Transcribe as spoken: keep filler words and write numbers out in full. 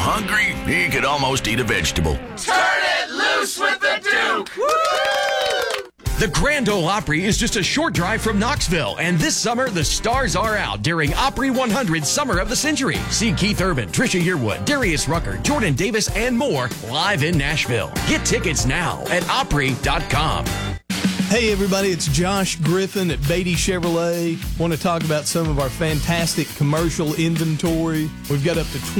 hungry he could almost eat a vegetable. Turn it loose with the Duke! Woo! The Grand Ole Opry is just a short drive from Knoxville, and this summer the stars are out during Opry one hundred Summer of the Century. See Keith Urban, Trisha Yearwood, Darius Rucker, Jordan Davis, and more live in Nashville. Get tickets now at opry dot com. Hey everybody, it's Josh Griffin at Beatty Chevrolet. Want to talk about some of our fantastic commercial inventory. We've got up to